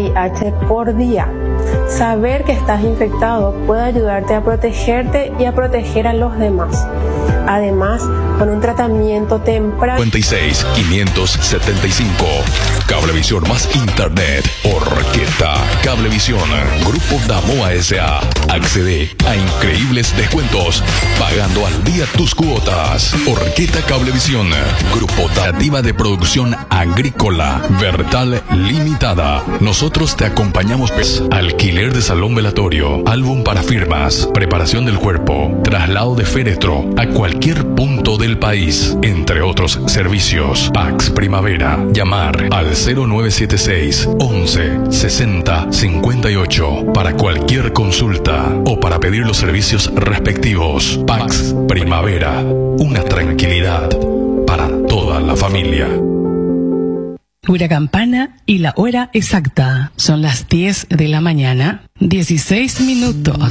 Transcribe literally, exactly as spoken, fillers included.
V I H por día. Saber que estás infectado puede ayudarte a protegerte y a proteger a los demás. Además, con un tratamiento temprano. cincuenta y seis, quinientos setenta y cinco. Cablevisión más Internet. Orqueta Cablevisión. Grupo Damoa S A. Accede a increíbles descuentos pagando al día tus cuotas. Orqueta Cablevisión. Grupo Dativa de Producción Agrícola. Vertal Limitada. Nosotros te acompañamos. Pues, alquiler de salón velatorio. Álbum para firmas. Preparación del cuerpo. Traslado de féretro a cualquier punto del país. Entre otros servicios. Pax Primavera. Llamar al cero nueve siete seis once sesenta cincuenta y ocho para cualquier consulta o para pedir los servicios respectivos. Pax Primavera. Una tranquilidad para toda la familia. Hora campana y la hora exacta. Son las diez de la mañana, dieciséis minutos.